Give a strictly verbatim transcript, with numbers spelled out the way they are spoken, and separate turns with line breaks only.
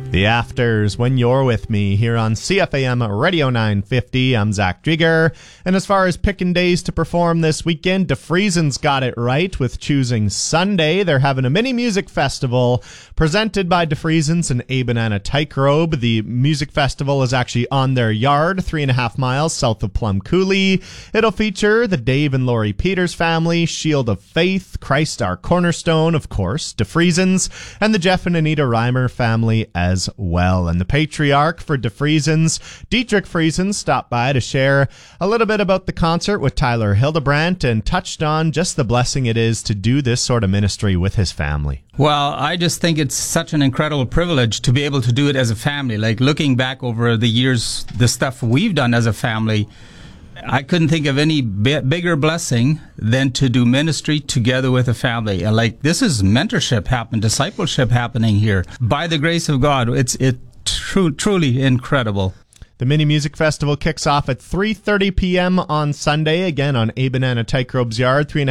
The Afters, When You're With Me, here on C F A M Radio nine fifty. I'm Zach Drieger. And as far as picking days to perform this weekend, DeFriesen's got it right with choosing Sunday. They're having a mini music festival presented by DeFriesen's and Abenana Tykerobe. The music festival is actually on their yard, three and a half miles south of Plum Coulee. It'll feature the Dave and Lori Peters family, Shield of Faith, Christ Our Cornerstone, of course, DeFriesen's, and the Jeff and Anita Reimer family as well. And the patriarch for DeFriesen's, Dietrich Friesen, stopped by to share a little bit about the concert with Tyler Hildebrandt and touched on just the blessing it is to do this sort of ministry with his family.
Well, I just think it's such an incredible privilege to be able to do it as a family. Like, looking back over the years, the stuff we've done as a family, I couldn't think of any b- bigger blessing than to do ministry together with a family. And like, this is mentorship happening, discipleship happening here. By the grace of God, it's it tru- truly incredible.
The Mini Music Festival kicks off at three thirty p.m. on Sunday, again on Abenana Tykerobe's yard, three and a